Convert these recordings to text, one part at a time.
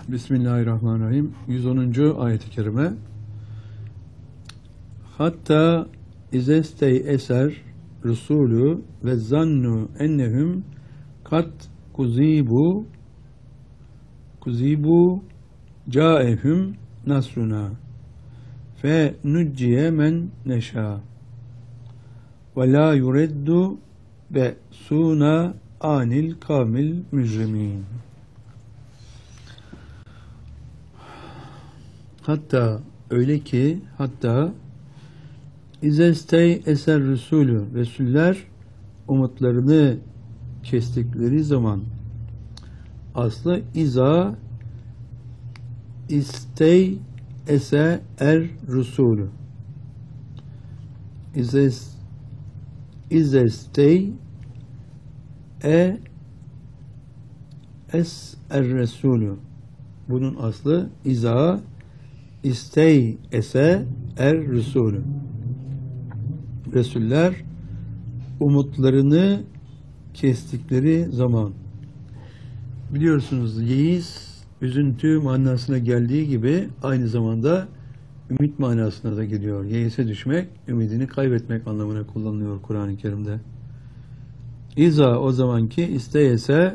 Bismillahirrahmanirrahim. 110. ayet-i kerime. Hatta izestey eser Resulü ve zannu ennehum kat kuzibu caehum nasruna fe nucciye men neşâ ve la yureddu be suna anil kavmil mücrimin. Hatta öyle ki izestey eser Resulü Resuller umutlarını kestikleri zaman aslı iza istey ese er Resulü izestey es er Resulü, bunun aslı iza istey ese er Resulü. Resuller umutlarını kestikleri zaman. Biliyorsunuz yeis, üzüntü manasına geldiği gibi aynı zamanda ümit manasına da geliyor. Yeise düşmek, ümidini kaybetmek anlamına kullanılıyor Kur'an-ı Kerim'de. İza o zamanki isteyese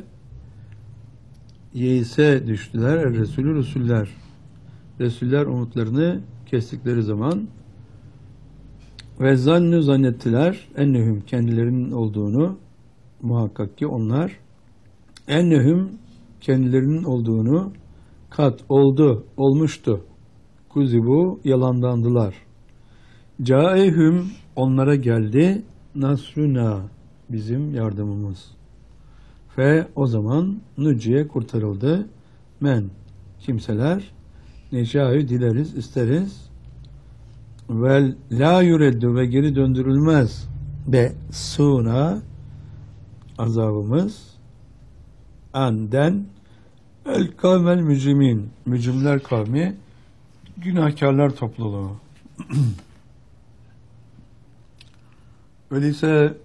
yeise düştüler Resulü Resuller. Resuller umutlarını kestikleri zaman ve zannu zannettiler ennehum kendilerinin olduğunu, muhakkak ki onlar ennehum kendilerinin olduğunu kat olmuştu kuzibu yalandandılar. Caehum onlara geldi nasruna bizim yardımımız. Ve o zaman nuciye kurtarıldı men kimseler neşâhü dileriz isteriz vel la yureddu ve geri döndürülmez be suna azabımız anden el kavmel mücrimin mücrimler kavmi günahkarlar topluluğu. Öyleyse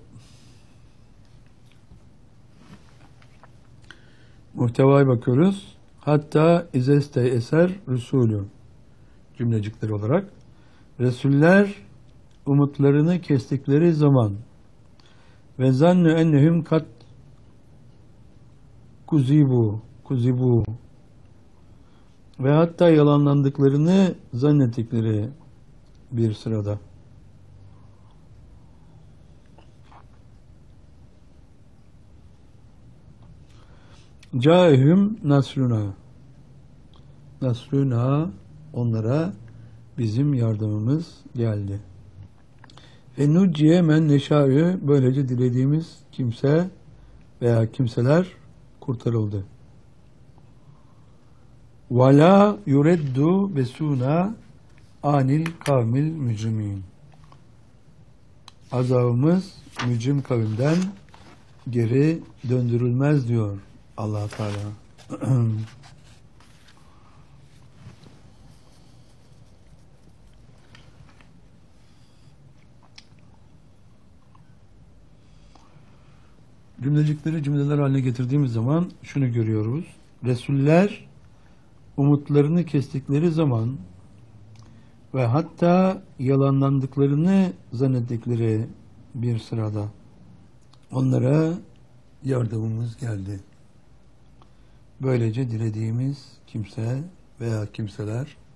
muhtevaya bakıyoruz. Hatta izeste eser Resulü cümlecikleri olarak Resuller umutlarını kestikleri zaman ve zannu ennehum kat kuzibu ve hatta yalanlandıklarını zannettikleri bir sırada. Caehum nasruna onlara bizim yardımımız geldi. Ve nuciye men neşâ'ü böylece dilediğimiz kimse veya kimseler kurtarıldı. Ve la yureddu besuna anil kavmil mücrimin. Azabımız mücrim kavimden geri döndürülmez diyor Allah Teala. Cümlecikleri cümleler haline getirdiğimiz zaman şunu görüyoruz. Resuller umutlarını kestikleri zaman ve hatta yalanlandıklarını zannettikleri bir sırada onlara yardımımız geldi. Böylece dilediğimiz kimse veya kimseler